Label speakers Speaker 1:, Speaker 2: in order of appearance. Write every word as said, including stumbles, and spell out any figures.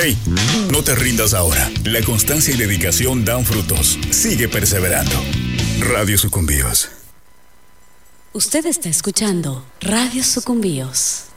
Speaker 1: Hey, no te rindas ahora. La constancia y dedicación dan frutos. Sigue perseverando. Radio Sucumbíos.
Speaker 2: Usted está escuchando Radio Sucumbíos.